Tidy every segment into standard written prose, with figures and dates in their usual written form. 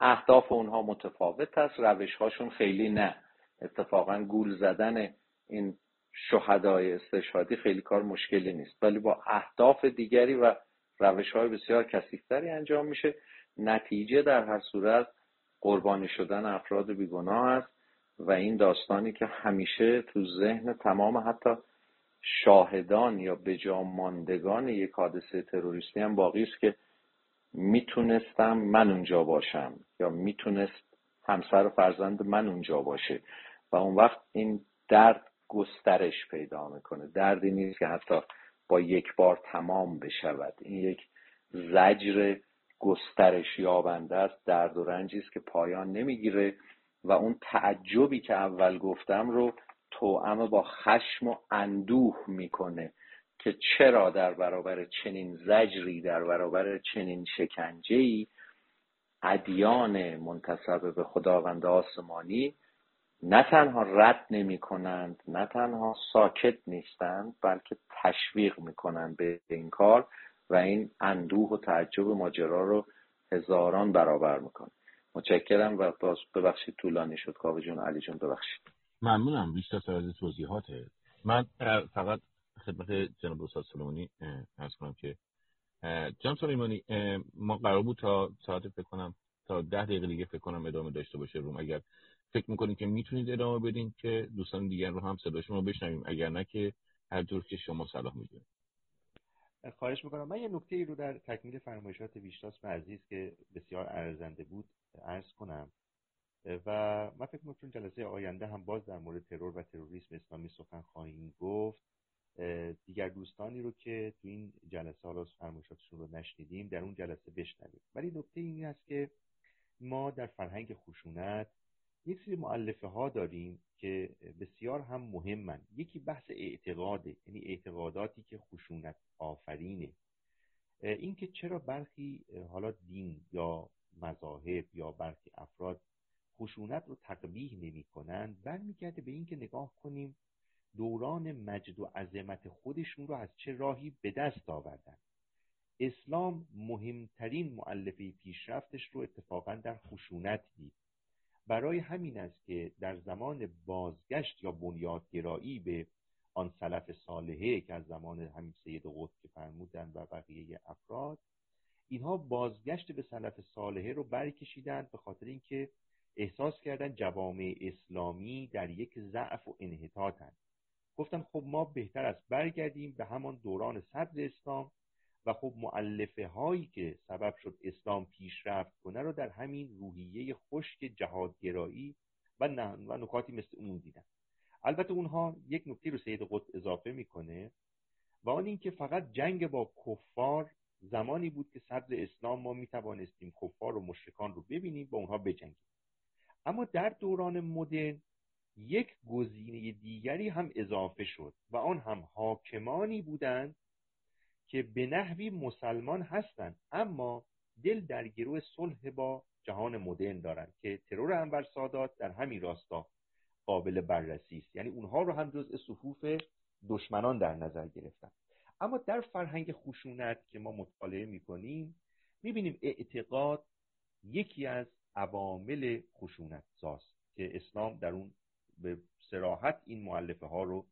اهداف اونها متفاوت است، روش هاشون خیلی نه. اتفاقا گول زدن این شهدای استشهادی خیلی کار مشکلی نیست، ولی با اهداف دیگری و روش های بسیار کثیف‌تری انجام میشه. نتیجه در هر صورت قربانی شدن افراد بیگناه است و این داستانی که همیشه تو ذهن تمام حتی شاهدان یا بجا ماندگان یک حادثه تروریستی هم باقی است که میتونستم من اونجا باشم یا میتونست همسر و فرزند من اونجا باشه و اون وقت این درد گسترش پیدا میکنه. دردی نیست که حتی با یک بار تمام بشود، این یک زجر گسترش یابنده است، درد و رنجی است که پایان نمیگیره و اون تعجبی که اول گفتم رو توأم با خشم و اندوه میکنه که چرا در برابر چنین زجری، در برابر چنین شکنجه‌ای، ادیان منتسب به خداوند آسمانی نه تنها رد نمی کنند، نه تنها ساکت نیستند، بلکه تشویق می کنند به این کار و این اندوه و تعجب ماجرا رو هزاران برابر میکنه. متشکرم و باز ببخشید طولانی شد کاوه جون، علی جون ببخشید. ممنونم بیشتر از توضیحاته. من فقط خدمت جناب استاد سلیمانی عرض کنم که جناب سلیمانی ما قرار بود تا ساعت فکر کنم تا 10 دقیقه دیگه فکر کنم ادامه داشته باشه روم. اگر فکر میکنید که میتونید ادامه بدین که دوستان دیگر رو هم صداشون رو بشنویم، اگر نه که هر جور که شما صلاح میدونید. خواهش میکنم. من یه نکته ای رو در تکمیل فرمایشات ویشتاس عزیز که بسیار ارزنده بود عرض کنم و من فکر میکنم چون جلسه آینده هم باز در مورد ترور و تروریسم اسلامی سخن خواهیم گفت، دیگر دوستانی رو که تو این جلسه ها فرمایشاتشون رو نشنیدیم در اون جلسه بشنویم. ولی نکته این است که ما در فرهنگ خشونت یک سری مؤلفه ها داریم که بسیار هم مهمن. یکی بحث اعتقاده، یعنی اعتقاداتی که خشونت آفرینه. این که چرا برخی حالا دین یا مذاهب یا برخی افراد خشونت رو تقبیح نمی کنن، برمیگرده به این که نگاه کنیم دوران مجد و عظمت خودشون رو از چه راهی به دست آوردن. اسلام مهمترین مؤلفه پیشرفتش رو اتفاقا در خشونت دید. برای همین است که در زمان بازگشت یا بنیادگرایی به آن سلف صالحه که از زمان همین سید قطب که فرمودن و بقیه افراد، اینها بازگشت به سلف صالحه رو برکشیدند به خاطر اینکه احساس کردن جوامع اسلامی در یک ضعف و انحطاطند. گفتن خب ما بهتر است برگردیم به همان دوران صدر اسلام و خب مؤلفه هایی که سبب شد اسلام پیشرفت کنه رو در همین روحیه خشک جهادگرایی و نکاتی مثل اون دیدن. البته اونها یک نکته رو سید قطب اضافه میکنه و آن این که فقط جنگ با کفار زمانی بود که صدر اسلام ما میتوانستیم کفار و مشرکان رو ببینیم با اونها بجنگیم. اما در دوران مدرن یک گزینه دیگری هم اضافه شد و آن هم حاکمانی بودند که به نحوی مسلمان هستند اما دل در گروه صلح با جهان مدرن دارند که ترور انور سادات در همین راستا قابل بررسی است. یعنی اونها رو هم جزء صفوف دشمنان در نظر گرفتن. اما در فرهنگ خشونت که ما مطالعه می‌کنیم می‌بینیم اعتقاد یکی از عوامل خشونت ساز که اسلام در اون به صراحت این مؤلفه ها رو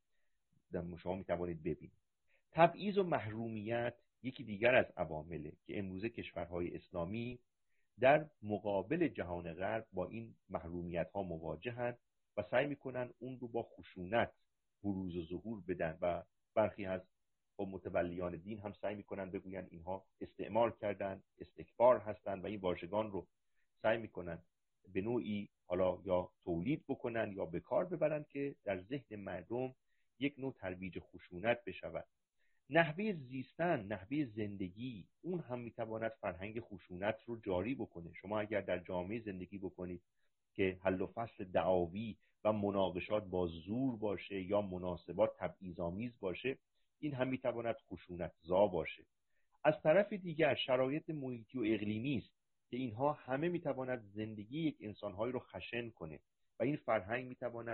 شما می‌توانید ببینید. تبعیض و محرومیت یکی دیگر از عوامله که امروزه کشورهای اسلامی در مقابل جهان غرب با این محرومیت‌ها مواجهند و سعی می‌کنن اون رو با خشونت بروز و ظهور بدن و برخی از متولیان دین هم سعی می‌کنن بگوین اینها استعمار کردن، استکبار هستن و این واژگان رو سعی می‌کنن به نوعی حالا یا تولید بکنن یا به کار ببرن که در ذهن مردم یک نوع ترویج خشونت بشود. نحوه زیستن، نحوه زندگی، اون هم میتواند فرهنگ خشونت رو جاری بکنه. شما اگر در جامعه زندگی بکنید که حل و فصل دعاوی و مناقشات با زور باشه یا مناسبات تبعیض‌آمیز باشه، این هم میتواند خشونت زا باشه. از طرف دیگر شرایط محیطی و اقلیمی است که اینها همه میتواند زندگی یک انسان‌های رو خشن کنه و این فرهنگ میتواند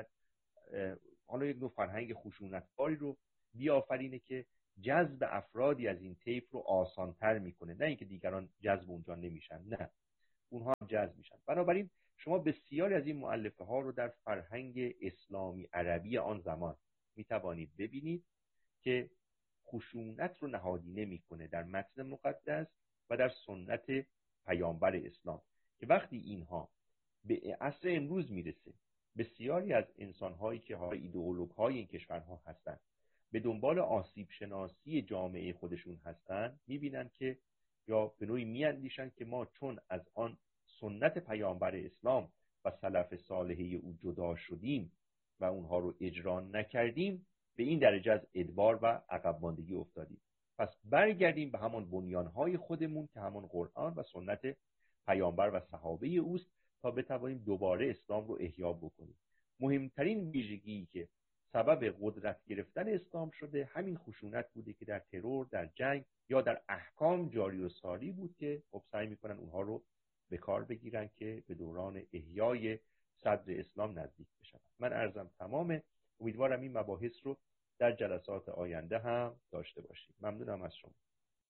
حالا یک نوع فرهنگ خشونت‌باری رو بیافرینه که جذب افرادی از این طیف رو آسان‌تر میکنه. نه اینکه دیگران جذب اونجا نمیشن، نه، اونها هم جذب میشن. بنابراین شما بسیاری از این مؤلفه ها رو در فرهنگ اسلامی عربی آن زمان میتوانید ببینید که خشونت رو نهادینه میکنه در متن مقدس و در سنت پیامبر اسلام، که وقتی اینها به عصر امروز میرسه بسیاری از انسانهایی که ایدئولوگ‌های این کشورها هستند به دنبال آسیب شناسی جامعه خودشون هستند، میبینن که یا به نوعی میاندیشن که ما چون از آن سنت پیامبر اسلام و سلف صالحه او جدا شدیم و اونها رو اجرا نکردیم، به این درجه از ادبار و عقب ماندگی افتادیم. پس برگردیم به همون بنیانهای خودمون که همون قرآن و سنت پیامبر و صحابه اوست تا بتوانیم دوباره اسلام رو احیا بکنیم. مهمترین ویژگی که سبب قدرت گرفتن اسلام شده همین خشونت بوده که در ترور، در جنگ یا در احکام جاری و ساری بود که خب سعی میکنن اونها رو به کار بگیرن که به دوران احیای صدر اسلام نزدیک بشن. من عرضم تمامه. امیدوارم این مباحث رو در جلسات آینده هم داشته باشیم. ممنونم از شما.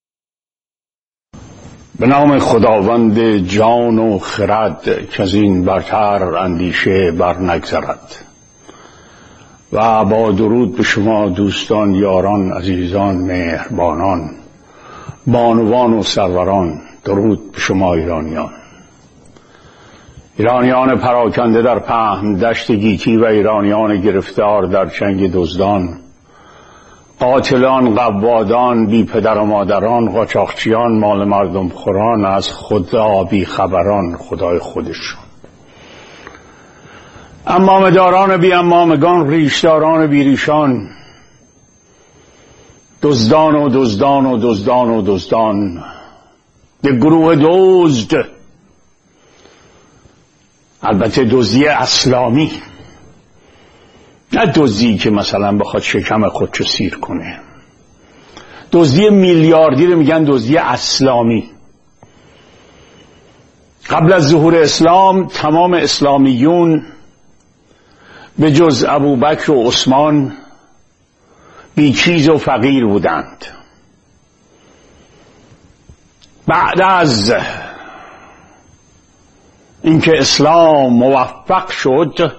به نام خداوند جان و خرد که از این برتر اندیشه بر نگذرد، و با درود به شما دوستان، یاران، عزیزان، مهربانان، بانوان و سروران، درود به شما ایرانیان پراکنده در پهن دشت گیتی و ایرانیان گرفتار در چنگ دزدان، قاتلان، قوادان، بی پدر و مادران، قاچاقچیان، مال مردم خوران، از خدا بی خبران، خدای خودشون، امامداران بی امامگان، ریشداران بی ریشان، دزدان و دزدان و دزدان و دزدان، به گروه دزد، البته دزدی اسلامی، نه دزدی که مثلا بخواد شکم خودشو سیر کنه. دزدی میلیاردی رو میگن دزدی اسلامی. قبل از ظهور اسلام تمام اسلامیون به جز ابوبکر و عثمان بیچیز و فقیر بودند. بعد از اینکه اسلام موفق شد،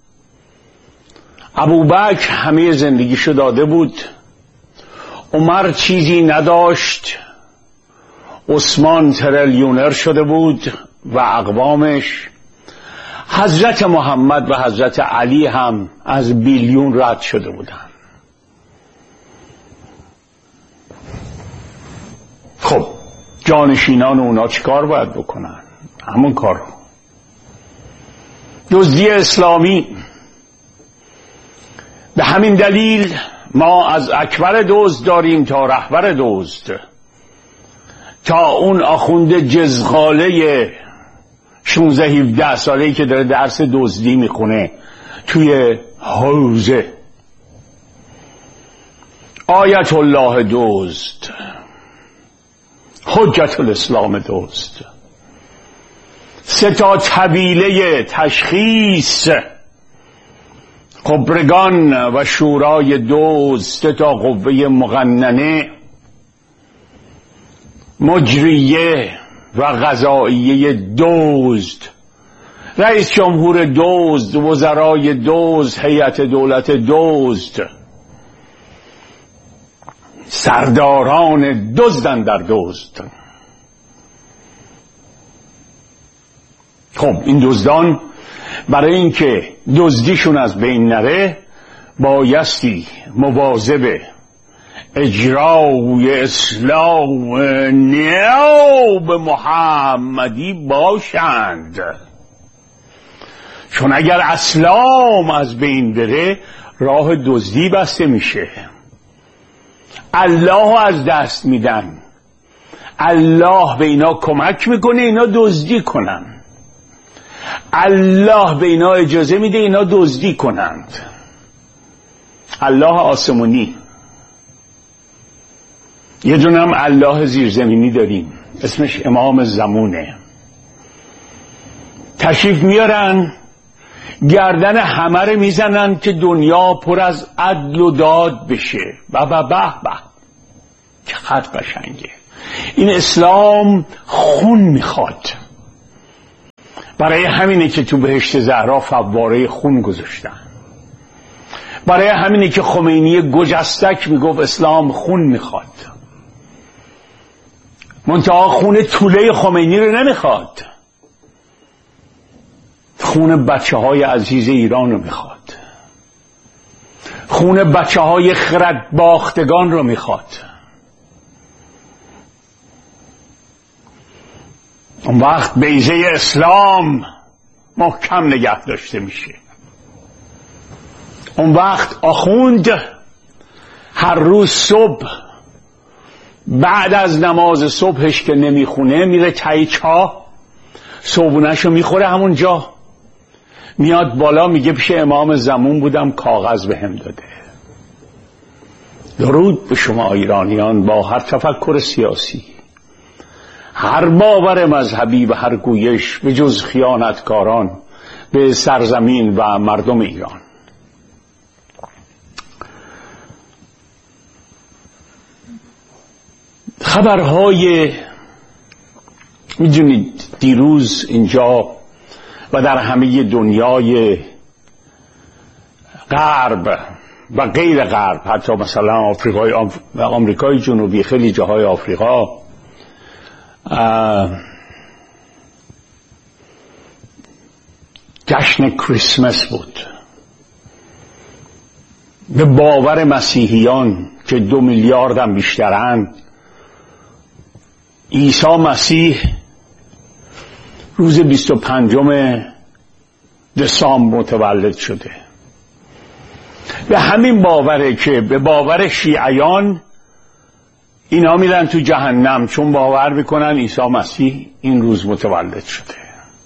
ابوبکر همه زندگیشو داده بود، عمر چیزی نداشت، عثمان تریلیونر شده بود و اقوامش، حضرت محمد و حضرت علی هم از بیلیون رد شده بودن. خب جانشینان اونا چیکار باید بکنن؟ همون کار رو. دزدی اسلامی. به همین دلیل ما از اکبر دزد داریم تا رهبر دزد، تا اون آخوند جزغاله 16-17 ساله‌ای که داره درس دزدی میخونه توی حوزه. آیت الله دزد، حجت الاسلام دزد، 3 طویله تشخیص، خبرگان و شورای دزد، 3 قوه مقننه، مجریه و قضاییه دزد، رئیس جمهور دزد، وزرای دزد، هیئت دولت دزد، سرداران دزدن در دزد. خب این دزدان برای اینکه دزدیشون از بین نره بایستی مواظب اجرای اسلام ناب محمدی باشند، چون اگر اسلام از بین بره راه دزدی بسته میشه، الله از دست میدن، الله به اینا کمک میکنه اینا دزدی کنن، الله به اینا اجازه میده اینا دزدی کنند. الله آسمونی. یه دونم الله زیرزمینی داریم اسمش امام زمونه. تشریف میارن گردن همه رو میزنن که دنیا پر از عدل و داد بشه. به به به به، چقدر قشنگه. این اسلام خون میخواد. برای همینه که تو بهشت زهرا فواره خون گذاشتن. برای همینه که خمینی گجستک میگفت اسلام خون میخواد، منتها خون توله خمینی رو نمیخواد، خون بچه های عزیز ایران رو میخواد، خون بچه های خرد باختگان رو میخواد. اون وقت بیضه اسلام محکم نگه داشته میشه. اون وقت آخوند هر روز صبح بعد از نماز صبحش که نمیخونه میره تای چاه، صبحونه‌شو میخوره همونجا، میاد بالا میگه پیش امام زمان بودم کاغذ بهم داده. درود به شما ایرانیان با هر تفکر سیاسی، هر باور مذهبی و هر گویش به جز خیانتکاران به سرزمین و مردم ایران. خبرهای میدونید دیروز اینجا و در همه دنیای غرب و غیر غرب، حتی مثلا آمریکای جنوبی، خیلی جاهای آفریقا، جشن کریسمس بود. به باور مسیحیان که 2 میلیارد هم بیشترن، عیسی مسیح روز 25 دسامبر متولد شده. به همین باوره که به باور شیعیان اینا میرن تو جهنم، چون باور میکنن عیسی مسیح این روز متولد شده.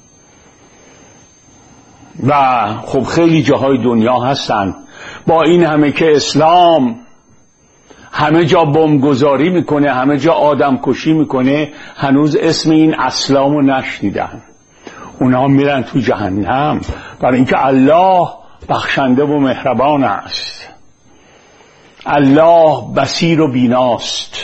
و خب خیلی جاهای دنیا هستن با این همه که اسلام همه جا بمبگذاری میکنه، همه جا آدم کشی میکنه، هنوز اسم این اسلامو نشنیدن. اونا میرن تو جهنم، برای اینکه الله بخشنده و مهربان است، الله بصیر و بیناست.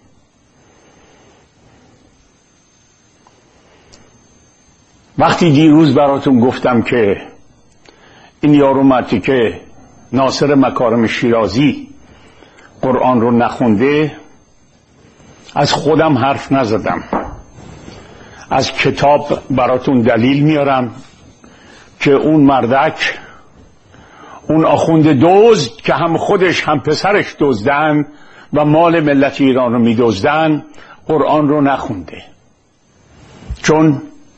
وقتی دیروز براتون گفتم که این یارو مردی که ناصر مکارم شیرازی قرآن رو نخونده، از خودم حرف نزدم، از کتاب براتون دلیل میارم که اون مردک، اون آخوند دزد که هم خودش هم پسرش دزدن و مال ملت ایران رو میدزدن، قرآن رو نخونده. چون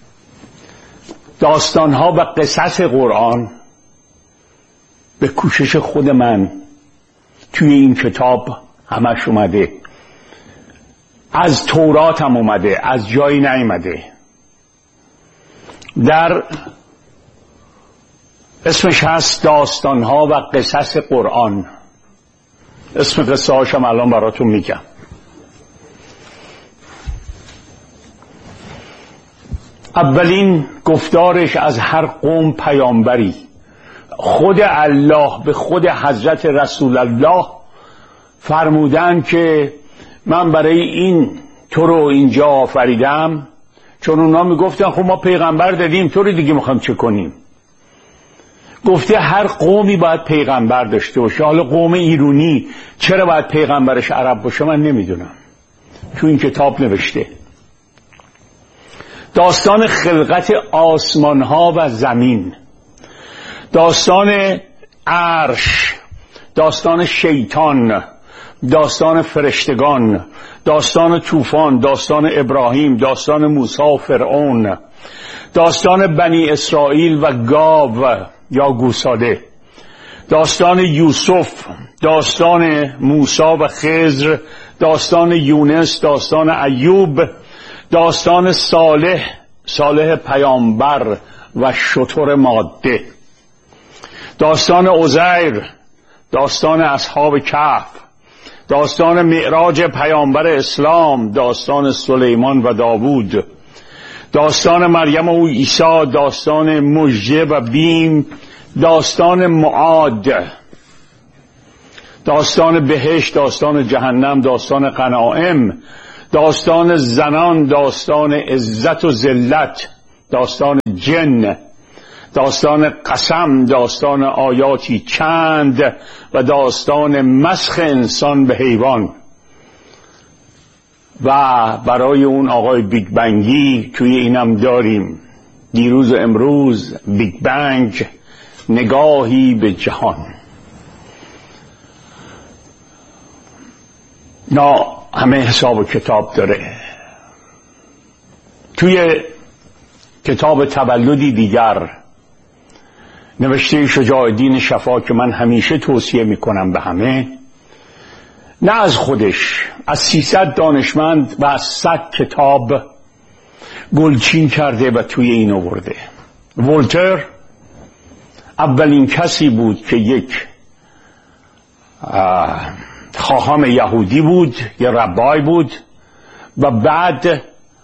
داستانها و قصص قرآن به کوشش خود من توی این کتاب همش اومده، از تورات هم اومده، از جایی نیومده. در اسمش هست داستانها و قصص قرآن. اسم قصه هاشم الان براتون میگم. اولین گفتارش از هر قوم پیامبری، خود الله به خود حضرت رسول الله فرمودن که من برای این تو رو اینجا آفریدم، چون اونا میگفتن خب ما پیغمبر دادیم، تو رو دیگه میخوام چه کنیم. گفته هر قومی باید پیغمبر داشته باشه. حالا قوم ایرانی چرا باید پیغمبرش عرب باشه من نمیدونم، تو این کتاب نوشته. داستان خلقت آسمان ها و زمین، داستان عرش، داستان شیطان، داستان فرشتگان، داستان طوفان، داستان ابراهیم، داستان موسی و فرعون، داستان بنی اسرائیل و گاو یا گوساله، داستان یوسف، داستان موسی و خضر، داستان یونس، داستان ایوب، داستان صالح پیامبر و شتر ماده، داستان عزیر، داستان اصحاب کهف، داستان معراج پیامبر اسلام، داستان سلیمان و داوود، داستان مریم و عیسی، داستان مژده و بیم، داستان معاد، داستان بهشت، داستان جهنم، داستان غنائم، داستان زنان، داستان عزت و ذلت، داستان الجن، داستان قسم، داستان آیاتی چند و داستان مسخ انسان به حیوان. و برای اون آقای بیگ بنگی توی اینم داریم دیروز و امروز، بیگ بنگ، نگاهی به جهان. نه همه حساب و کتاب داره. توی کتاب تولدی دیگر نوشته شجاع الدین شفا که من همیشه توصیه میکنم به همه، نه از خودش، از 300 دانشمند و از 100 کتاب گلچین کرده و توی این آورده. ولتر اولین کسی بود که یک خاخام یهودی بود، یه ربای بود و بعد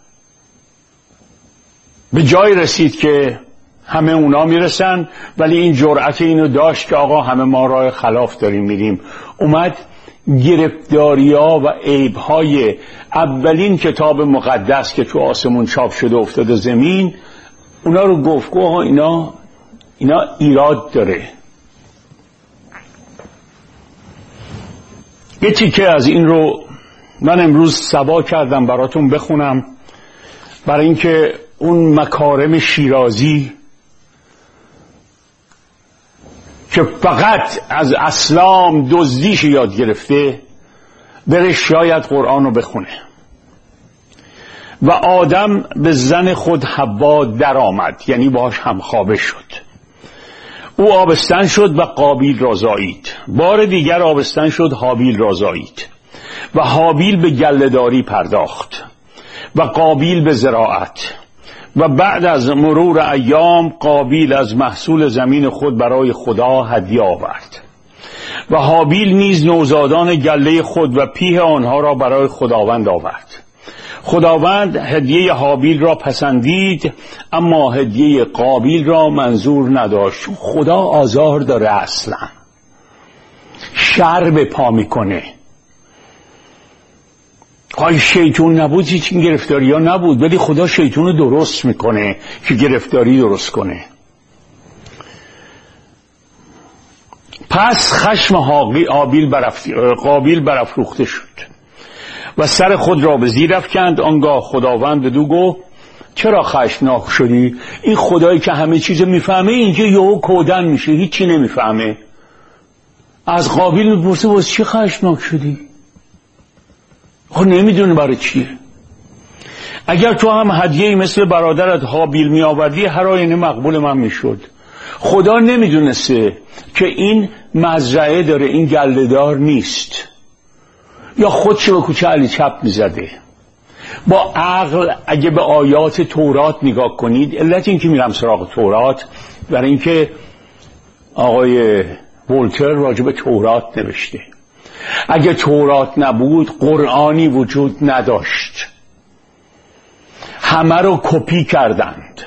به جای رسید که همه اونا میرسن، ولی این جرأت اینو داشت که آقا همه ما راه خلاف داریم میریم. اومد گرفتاری‌ها و عیب‌های اولین کتاب مقدس که تو آسمون چاپ شده افتاده زمین، اونا رو گفت آقا اینا ایراد داره. یه تیکه از این رو من امروز سبا کردم براتون بخونم، برای اینکه اون مکارم شیرازی که فقط از اسلام دزدیش یاد گرفته بره شاید قرآن رو بخونه. و آدم به زن خود حوا در آمد، یعنی باش همخوابه شد. او آبستن شد و قابیل را زایید، بار دیگر آبستن شد هابیل را زایید. و هابیل به گله‌داری پرداخت و قابیل به زراعت. و بعد از مرور ایام قابیل از محصول زمین خود برای خدا هدیه آورد و هابیل نیز نوزادان گله خود و پیه آنها را برای خداوند آورد. خداوند هدیه هابیل را پسندید، اما هدیه قابیل را منظور نداشت. خدا آزار داره، اصلا شر به پا میکنه. خواهی شیطون نبود هیچ این گرفتاری ها نبود، ولی خدا شیطون رو درست میکنه که گرفتاری درست کنه. پس خشم قابیل برافروخته شد و سر خود را به زیر افکند. آنگاه خداوند بدو گفت چرا خشمناک شدی؟ این خدایی که همه چیز میفهمه اینجا یهو کودن میشه، هیچی نمیفهمه. از قابیل میپرسه واسه چی خشمناک شدی؟ خب نمیدونه برای چیه. اگر تو هم هدیه‌ای مثل برادرت هابیل می آوردی هر آینه مقبول من میشد. خدا نمیدونسته که این مزرعه داره، این گله‌دار نیست، یا خودشو به کوچه علی چپ میزده. با عقل اگه به آیات تورات نگاه کنید، علت این که میرم سراغ تورات برای اینکه آقای ولتر راجع به تورات نوشته. اگه تورات نبود قرآنی وجود نداشت. همه رو کپی کردند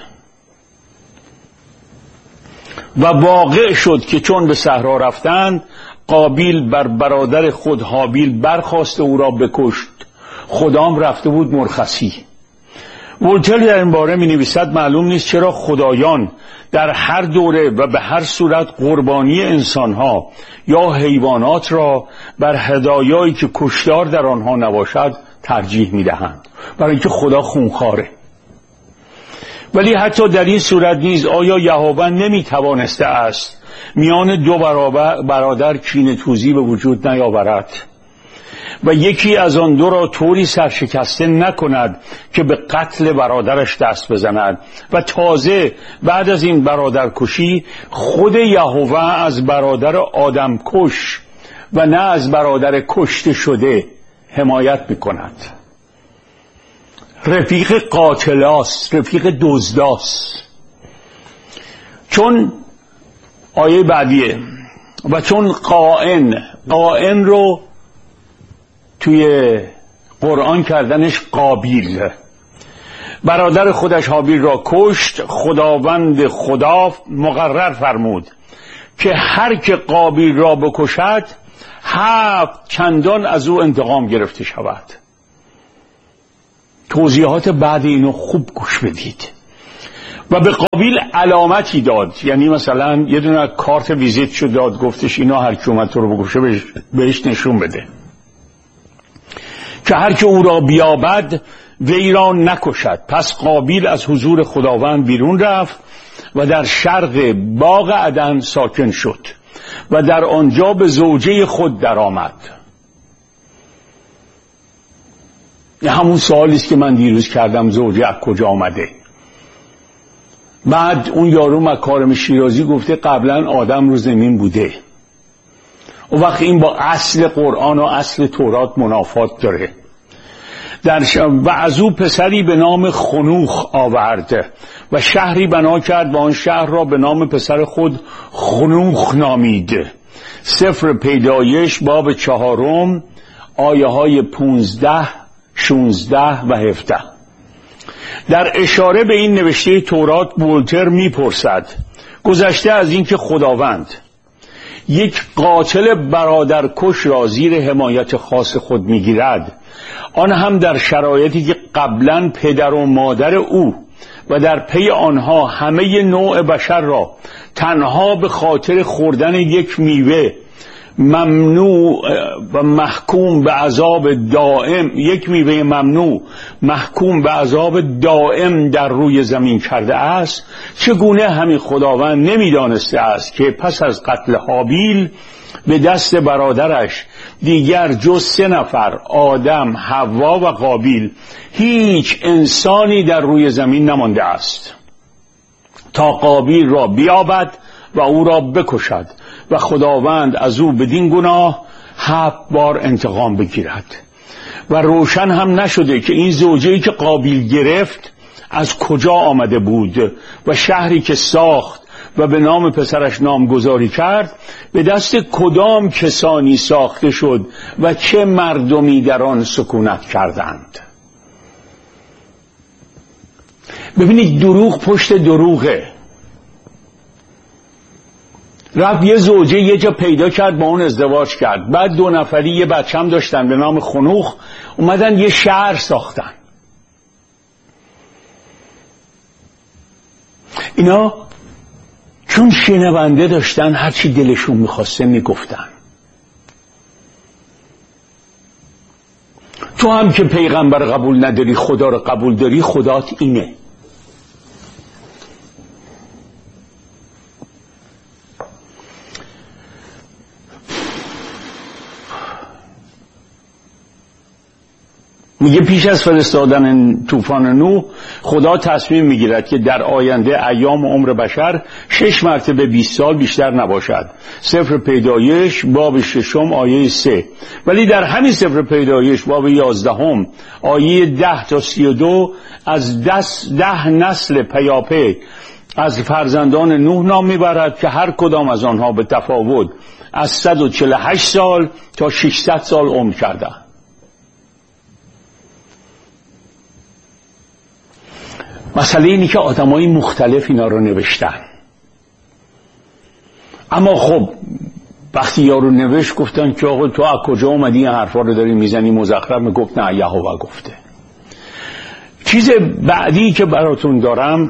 و واقع شد که چون به صحرا رفتند قابیل بر برادر خود هابیل برخاست و او را بکشت. خدام رفته بود مرخصی. ولتر در این باره می نویسد معلوم نیست چرا خدایان در هر دوره و به هر صورت قربانی انسانها یا حیوانات را بر هدایایی که کشتار در آنها نباشد ترجیح می دهند، برای اینکه خدا خونخواره. ولی حتی در این صورت نیز آیا یهوه نمی توانسته است میان دو برادر کینه توزی به وجود نیاورد و یکی از آن دو را طوری سرشکسته نکند که به قتل برادرش دست بزند و تازه بعد از این برادرکشی خود یهوه از برادر آدم کش و نه از برادر کشته شده حمایت میکند؟ رفیق قاتلاست، رفیق دزداست. چون آیه بعدیه و چون قائن رو توی قرآن کردنش قابیل، برادر خودش هابیل را کشت. خداوند خدا مقرر فرمود که هر که قابیل را بکشد 7 چندان از او انتقام گرفته شود. توضیحات بعد اینو خوب گوش بدید. و به قابیل علامتی داد، یعنی مثلا یه دونه کارت ویزیت شو داد، گفتش اینا هر کی اومد تو رو بکشه بهش نشون بده که هر که او را بیابد وی را نکشد. پس قابیل از حضور خداوند بیرون رفت و در شرق باغ عدن ساکن شد و در آنجا به زوجه خود درآمد. همون سوالی است که من دیروز کردم، زوجه از کجا آمده؟ بعد اون یارو مکارم شیرازی گفته قبلا آدم رو زمین بوده. و وقت این با اصل قرآن و اصل تورات منافات داره. و از او پسری به نام خنوخ آورد و شهری بنا کرد و آن شهر را به نام پسر خود خنوخ نامید. سفر پیدایش باب 4 آیه های 15 16 و 17. در اشاره به این نوشته تورات ولتر میپرسد گذشته از این که خداوند یک قاتل برادرکش را زیر حمایت خاص خود میگیرد، آن هم در شرایطی که قبلا پدر و مادر او و در پی آنها همه نوع بشر را تنها به خاطر خوردن یک میوه ممنوع و محکوم به عذاب دائم، یک میوه ممنوع محکوم به عذاب دائم در روی زمین کرده است، چگونه همین خداوند نمیدانسته است که پس از قتل هابیل به دست برادرش دیگر جز 3 نفر آدم، حوا و قابیل هیچ انسانی در روی زمین نمانده است تا قابیل را بیابد و او را بکشد و خداوند از او بدین گناه 7 بار انتقام بگیرد. و روشن هم نشده که این زوجه‌ای که قابیل گرفت از کجا آمده بود و شهری که ساخت و به نام پسرش نامگذاری کرد به دست کدام کسانی ساخته شد و چه مردمی در آن سکونت کردند. ببینید دروغ پشت دروغه. رفت یه زوجه یه جا پیدا کرد، با اون ازدواج کرد، بعد 2 نفری یه بچه هم داشتن به نام خنوخ، اومدن یه شهر ساختن. اینا چون شنونده داشتن هرچی دلشون میخواسته میگفتن. تو هم که پیغمبر قبول نداری خدا رو قبول داری، خدات اینه. میگه پیش از فرستادن طوفان نوح خدا تصمیم میگیرد که در آینده ایام عمر بشر 6 مرتبه 20 سال بیشتر نباشد. سفر پیدایش باب 6 آیه 3. ولی در همین سفر پیدایش باب 11 آیه 10 تا 32 از 10 نسل پیاپی از فرزندان نوح نام میبرد که هر کدام از آنها به تفاوت از 148 سال تا 600 سال عمر کردند. مسئله اینی که آدمای مختلف اینا رو نوشتن، اما خب وقتی یارو نوشت گفتن که آقا تو از کجا اومدی این حرفا رو داری میزنی مزخرف؟ میگفت نه یهوه گفته. چیز بعدی که براتون دارم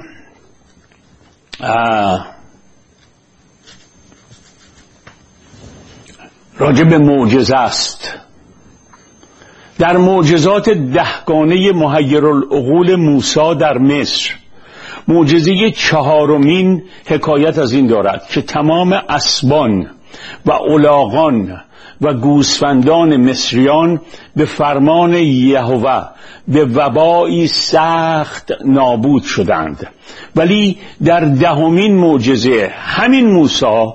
راجع به معجزه است. در معجزات 10 گانه محیرالعقول موسی در مصر، معجزه 4 حکایت از این دارد که تمام اسبان و الاغان و گوسفندان مصریان به فرمان یهوه به وبایی سخت نابود شدند. ولی در 10 معجزه همین موسی،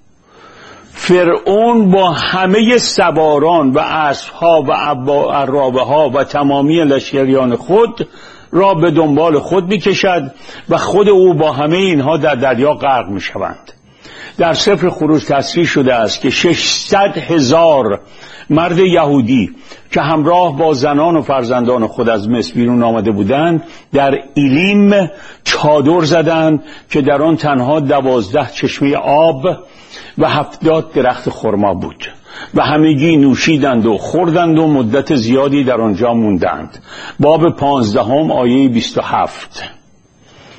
فرعون با همه سواران و اسبها و عرابه ها و تمامی لشکریان خود را به دنبال خود میکشد و خود او با همه اینها در دریا غرق میشوند. در سفر خروج تصریح شده است که 600,000 مرد یهودی که همراه با زنان و فرزندان خود از مصر بیرون آمده بودند در ایلیم چادر زدند که در آن تنها 12 چشمه آب و 70 درخت خرما بود و همگی نوشیدند و خوردند و مدت زیادی در آنجا موندند. باب 15 آیه 27.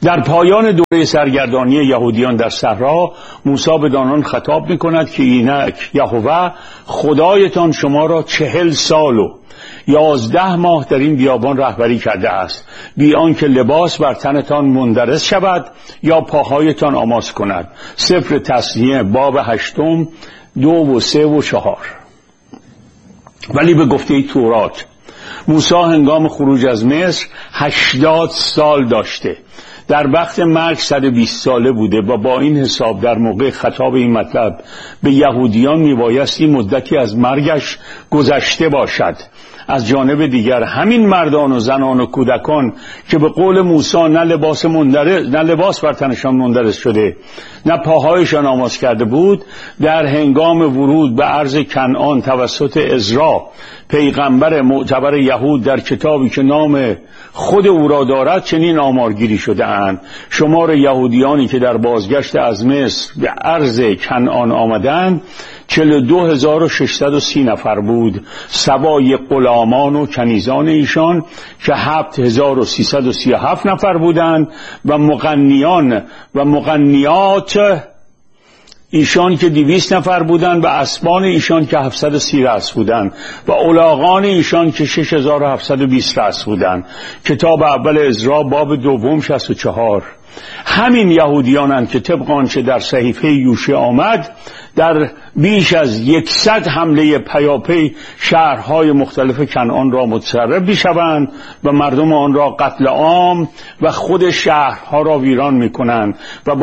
در پایان دوره سرگردانی یهودیان در صحرا موسی به دانان خطاب می‌کند که اینک یهوه خدایتان شما را 40 سال و 11 ماه در این بیابان رهبری کرده است، بی آنکه لباس بر تنتان مندرس شود یا پاهایتان آماس کند. سفر تثنیه باب 8 2 و 3 و 4. ولی به گفته تورات موسی هنگام خروج از مصر 80 سال داشته، در وقت مرگ 120 ساله بوده و با این حساب در موقع خطاب این مطلب به یهودیان میبایست این مدتی از مرگش گذشته باشد. از جانب دیگر همین مردان و زنان و کودکان که به قول موسی نه لباس بر تنشان مندرس شده نه پاهایشان آماس کرده بود، در هنگام ورود به ارض کنعان توسط عزرا پیغمبر معتبر یهود در کتابی که نام خود او را دارد چنین آمارگیری شده اند: شمار یهودیانی که در بازگشت از مصر به ارض کنعان آمدند 42630 نفر بود، سوای غلامان و کنیزان ایشان که 7337 نفر بودند و مغنیان و مغنیات ایشان که 200 نفر بودند و اسبان ایشان که 730 رأس بودند و الاغان ایشان که 6720 رأس بودند. کتاب اول عزرا باب 2 64. همین یهودیانند که طبق آنچه در صحیفه یوشع آمد در بیش از 100 حمله پیاپی شهرهای مختلف کنعان را متصرف می‌شوند و مردم آن را قتل عام و خود شهرها را ویران می‌کنند و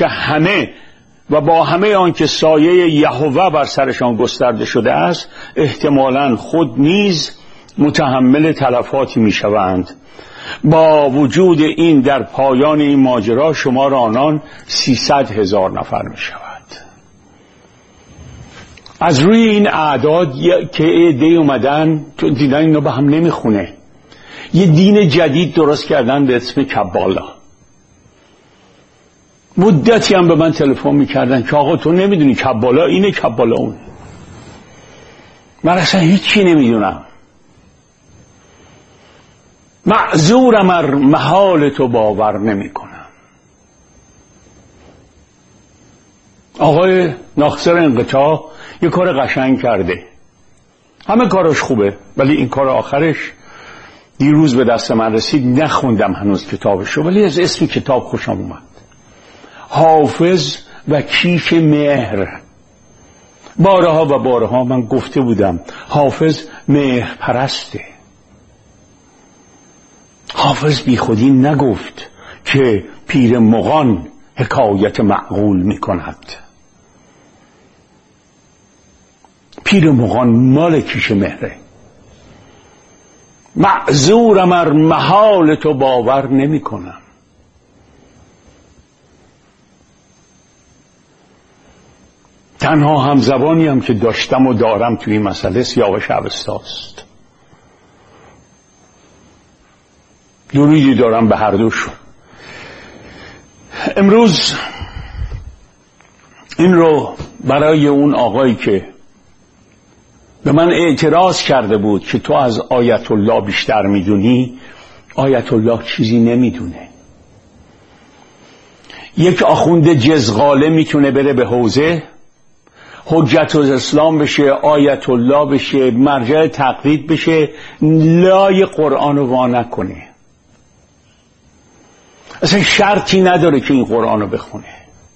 با همه آنکه سایه یهوه بر سرشان گسترده شده است احتمالاً خود نیز متحمل تلفاتی می‌شوند. با وجود این در پایان این ماجرا شمار آنان 300,000 نفر می‌شود. از روی این اعداد که عده‌ای اومدن تو دیدن اینا به هم نمیخونه، یه دین جدید درست کردن به اسم کبالا. مدتی هم به من تلفن میکردن که آقا تو نمیدونی کبالا اینه کبالا اونه. من اصلا هیچی نمیدونم، معذورم ار محال تو باور نمیکنم. آقای ناصر انقطاع یه کار قشنگ کرده، همه کاراش خوبه، ولی این کار آخرش دیروز به دست من رسید، نخوندم هنوز کتابشو ولی از اسم کتاب خوشم اومد: حافظ و کیش مهر. بارها و بارها من گفته بودم حافظ مهر پرسته. حافظ بی خودی نگفت که پیر مغان حکایت معقول می کند. پیر مغان مال کیش مهره. معذورم ار محال تو باور نمی کنم. تنها همزبانی هم که داشتم و دارم توی این مسئله سیاوش اوستاست. درودی دارم به هر دوشون. امروز این رو برای اون آقایی که به من اعتراض کرده بود که تو از آیت الله بیشتر میدونی، آیت الله چیزی نمیدونه. یک آخوند جزغاله میتونه بره به حوزه حجت الاسلام بشه، آیت الله بشه، مرجع تقلید بشه، لای قرآن رو وا نکنه. اصلا شرطی نداره که این قرآن رو بخونه.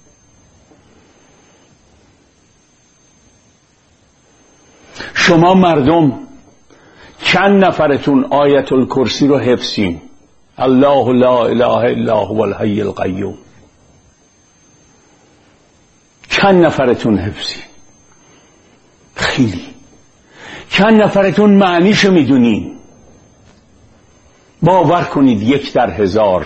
شما مردم چند نفرتون آیت الکرسی رو حفظین؟ الله لا اله الا هو الحی القیوم. چند نفرتون حفظین؟ خیلی. چند نفرتون معنیشو میدونین؟ باور کنید 1 در 1000.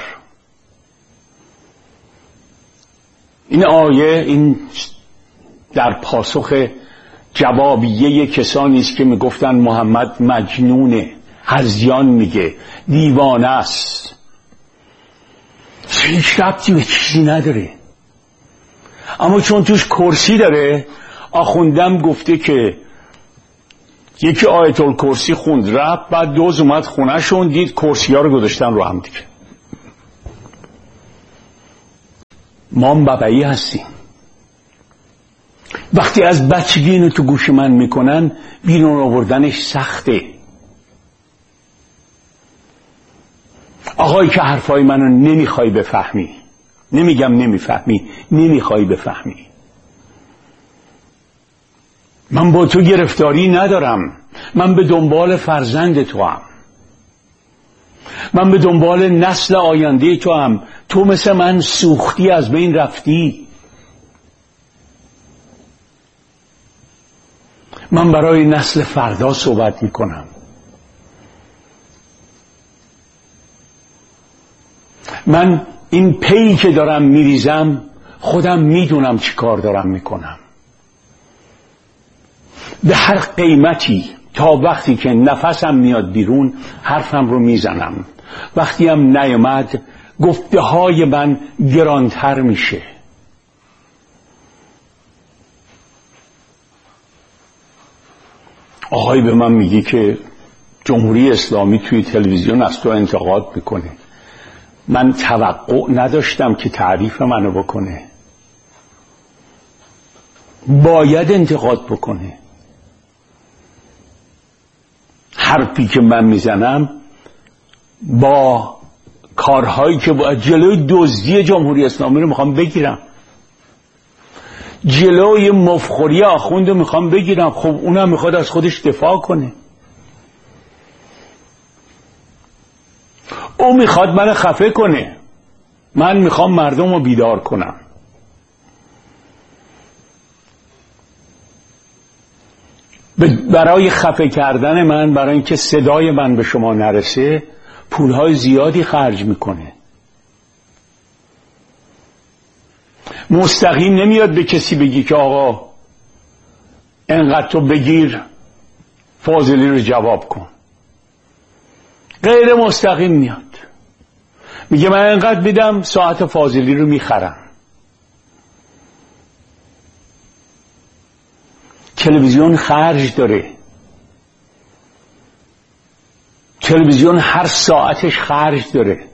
این آیه این در پاسخ جوابیه کسانی است که میگفتن محمد مجنونه، هذیان میگه، دیوانه است. هیچ ربطی به چیزی نداره، اما چون توش کرسی داره، آخوندم گفته که یکی آیت الکرسی خوند رفت، بعد دوز اومد خونهشون دید کرسی ها رو گذاشتن رو هم دیگه. ما بابایی هستیم. وقتی از بچگی اینو تو گوش من میکنن بیرون آوردنش سخته. آقایی که حرفای منو نمیخوای بفهمی، نمیگم نمیفهمی، نمیخوای بفهمی. من با تو گرفتاری ندارم. من به دنبال فرزند تو هم. من به دنبال نسل آینده تو هم. تو مثل من سوختی، از بین رفتی. من برای نسل فردا صحبت میکنم. من این پیی که دارم میریزم خودم میدونم چی کار دارم میکنم. به هر قیمتی تا وقتی که نفسم میاد بیرون حرفم رو میزنم. وقتی هم نیامد گفته های من گرانتر میشه. آقای به من میگی که جمهوری اسلامی توی تلویزیون از تو انتقاد میکنه. من توقع نداشتم که تعریف منو بکنه. باید انتقاد بکنه. حرفی که من میزنم با کارهایی که باید جلوی دزدی جمهوری اسلامی رو میخوام بگیرم، جلوی مفخوری آخوند رو میخوام بگیرم. خب اونم میخواد از خودش دفاع کنه. او میخواد من خفه کنه. من میخوام مردم رو بیدار کنم. برای خفه کردن من، برای اینکه صدای من به شما نرسه، پولهای زیادی خرج میکنه. مستقیم نمیاد به کسی بگی که آقا انقدر تو بگیر فاضلی رو جواب کن. غیر مستقیم میاد میگه من انقدر میدم ساعت فاضلی رو میخرم. تلویزیون خرج داره. تلویزیون هر ساعتش خرج داره.